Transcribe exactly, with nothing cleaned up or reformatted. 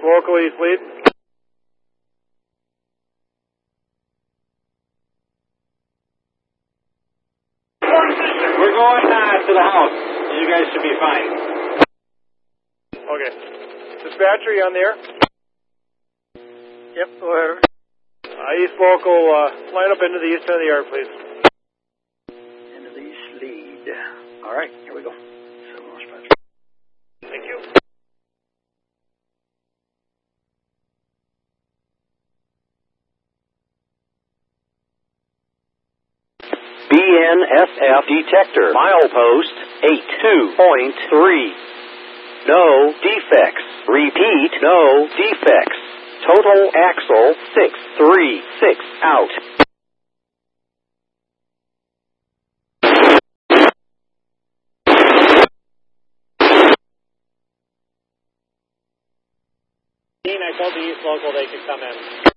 local east lead. We're going uh, to the house. You guys should be fine. Okay. Dispatcher, you on the air? Yep, go ahead. Uh, east local, uh, line up into the east end of the yard, please. Into the east lead. All right, here we go. Thank you. B N S F detector, milepost eight two point three. No defects. Repeat, no defects. Total axle six three six out. I told the east local they could come in.